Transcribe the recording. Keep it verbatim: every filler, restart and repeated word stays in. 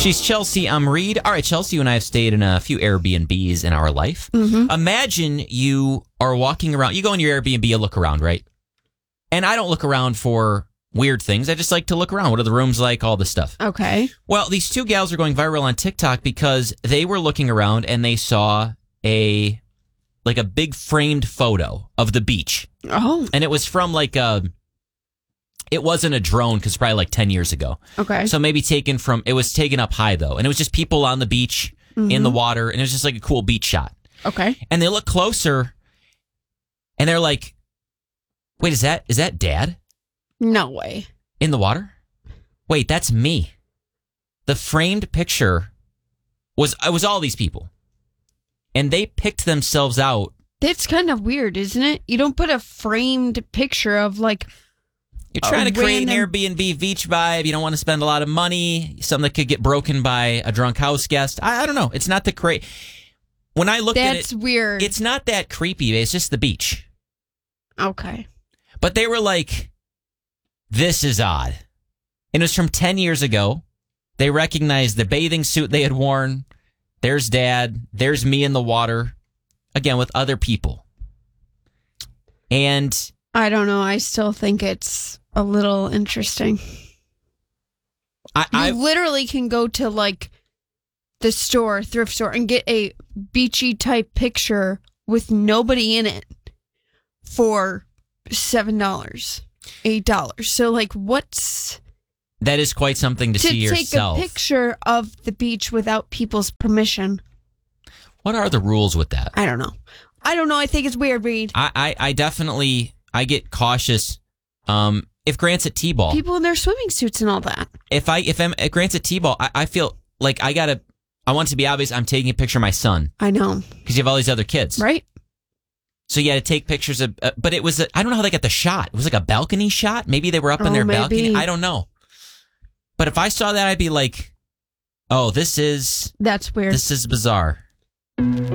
She's Chelsea. I'm Reed. All right, Chelsea, you and I have stayed in a few Airbnbs in our life. Mm-hmm. Imagine you are walking around. You go in your Airbnb, you look around, right? And I don't look around for weird things. I just like to look around. What are the rooms like? All this stuff. Okay. Well, these two gals are going viral on TikTok because they were looking around and they saw a like a big framed photo of the beach. Oh. And it was from like a, it wasn't a drone because probably like ten years ago. Okay. So maybe taken from, it was taken up high though. And it was just people on the beach Mm-hmm. in the water. And it was just like a cool beach shot. Okay. And they look closer and they're like, wait, is that, is that Dad No way. in the water? Wait, that's me. The framed picture was, it was all these people. And they picked themselves out. That's kind of weird, isn't it? You don't put a framed picture of like You're trying a to create random- an Airbnb beach vibe. You don't want to spend a lot of money. Something that could get broken by a drunk house guest. I, I don't know. It's not the cra When I looked at it, That's weird. it's not that creepy. It's just the beach. Okay. But they were like, this is odd. And it was from ten years ago. They recognized the bathing suit they had worn. There's Dad. There's me in the water. Again, with other people. And I don't know. I still think it's a little interesting. I, You I literally can go to like the store, thrift store, and get a beachy type picture with nobody in it for seven dollars, eight dollars. So like, what's that is quite something to, to see take yourself. a picture of the beach without people's permission? What are the rules with that? I don't know. I don't know. I think it's weird, Reed. I, I, I definitely, I get cautious. Um, if Grant's at T-ball, People in their swimming suits and all that. if I, if I'm at Grant's at T-ball, I, I feel like I gotta, I want it to be obvious I'm taking a picture of my son I know, because you have all these other kids. right? So you had to take pictures of, uh, but it was, I I don't know how they got the shot. It was like a balcony shot. Maybe they were up in Oh, their maybe. balcony. I don't know. But if I saw that, I'd be like, oh, this is, That's weird. this is bizarre.